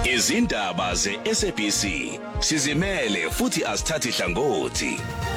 Izindaba ze-SABC sizimele futhi asithathi hlangothi.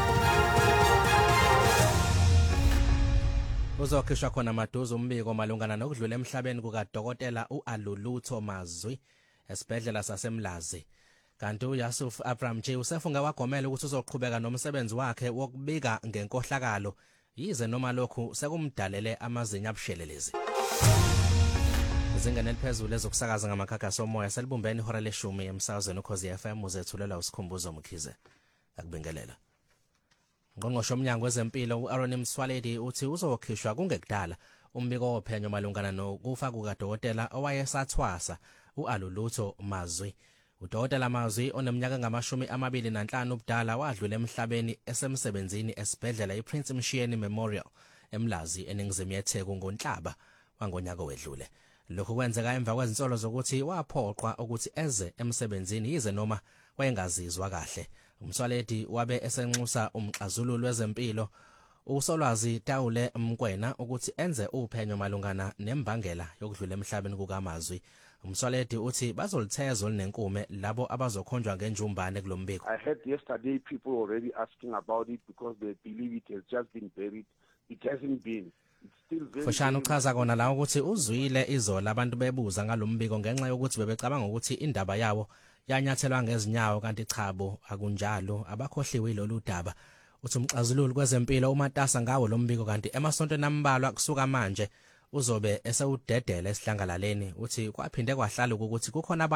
Uzokhishwa khona maduze umbiko malungana nokudlula emhlabeni kukaDokotela uAlulutho Mazwi esibhedlela saseMlazi. Kanti uYusuf Abraham J usefunga wagomela ukuthi uzoqhubeka nomsebenzi wakhe wokubika ngenkohlakalo yize noma lokhu sekumdalele amazinyo abushelelezi. Izingane eliphezulu ezokusakaza ngamakhakha somoya selibumbeni ihora leshumi emsakazweni ukhozi FM uzethulelwa usikhumbuzo Mkhize. Akubingelela. Ngqongqoshe omnyango wezempilo uAaron Mswaledi uthi uzokhishwa kungekudala umbiko ophenyo malungana nokufa kukaDokotela owayesathwasa uAlulutho Mazwi. UDokotela Mazwi oneminyaka ngama-25 ubudala wadlula emhlabeni esemsebenzini esibhedlela iPrince Mshiyeni Memorial eMlazi eningizimu yeTheku ngoNhlaba wangonyaka wedlule. Lokhu kwenzeka emva kwezinsolo zokuthi waphoqwa ukuthi eze emsebenzini yize noma wayengazizwa kahle. Umswaledi wabe esenxusa umxazululo wezempilo uSolwazi Tawule Mkwena ukuthi enze uphenyo malungana nembangela yokudlula emhlabeni kukaMazwi. Umswaledi uthi bazolitheza olinenkume labo abazokhonjwa ngenjumbane kulombiko. I heard yesterday people already asking about it because they believe it has just been buried. It hasn't been. Foshana uchaza kona la ukuthi uzwile izola abantu bebuza ngalombiko ngenxa yokuthi bebecabanga ukuthi indaba yawo yanyathelwa ngezinyawo kanti chabo akunjalo abakhohliwe ilolu daba. Uthi umxazululo kwezempilo uMatasa ngawo lombiko kanti emasontweni ambalwa kusuka manje uzobe esewudedela esihlangalaleni. Uthi kwaphinde kwahlala ukuthi kukhona